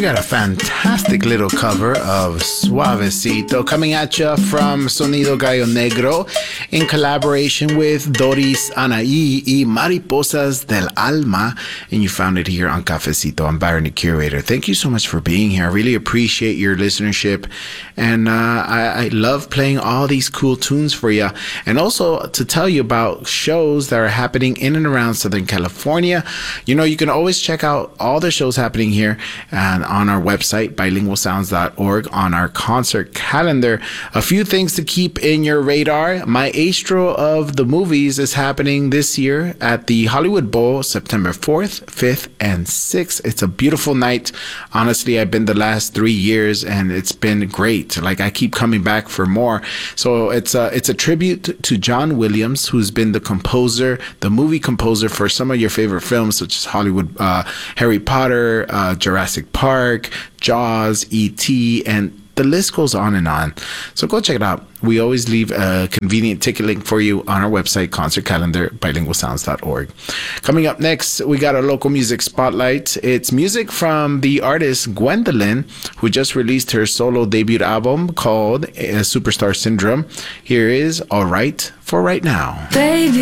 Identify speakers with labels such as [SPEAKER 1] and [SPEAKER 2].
[SPEAKER 1] got a fantastic little cover of Suavecito coming at you from Sonido Gallo Negro in collaboration with Doris Anaí y Mariposas del Alma. And you found it here on Cafecito. I'm Byron, the curator. Thank you so much for being here. I really appreciate your listenership. And I love playing all these cool tunes for you. And also to tell you about shows that are happening in and around Southern California. You know, you can always check out all the shows happening here and on our website, bilingualsounds.org, on our concert calendar. A few things to keep in your radar. Maestro of the Movies is happening this year at the Hollywood Bowl, September 4th, 5th, and 6th. It's a beautiful night. Honestly, I've been the last 3 years and it's been great. Like, I keep coming back for more. So it's a tribute to John Williams, who's been the composer, the movie composer for some of your favorite films, such as Hollywood, Harry Potter, Jurassic Park, Jaws, E.T., and the list goes on and on. So go check it out. We always leave a convenient ticket link for you on our website, concert calendar, bilingualsounds.org. Coming up next, we got a local music spotlight. It's music from the artist Gwendolyn, who just released her solo debut album called Superstar Syndrome. Here is All Right for Right Now.
[SPEAKER 2] Baby.